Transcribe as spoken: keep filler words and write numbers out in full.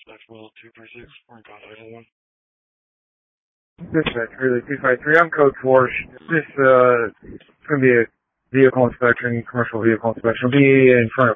Maxwell two three six, we're in contact with one. Dispatch, really, two five three, I'm code four. This, uh, it's going to be a vehicle inspection, commercial vehicle inspection. It'll be in front of